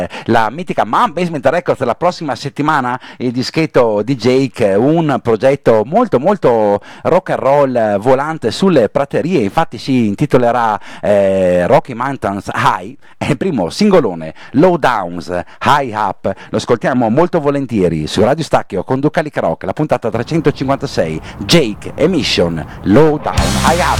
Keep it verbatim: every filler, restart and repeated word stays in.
la mitica Man Basement Records la prossima settimana, il dischetto di Jake, un progetto molto molto rock and roll volante sulle praterie, infatti si intitolerà eh, Rocky Mountains High, è il primo singolone, Low Downs High Up, lo ascoltiamo molto volentieri su Radio Stacchio con Ducalica Rock, la puntata trecentocinquantasei, Jake Emission, Low Down High Up.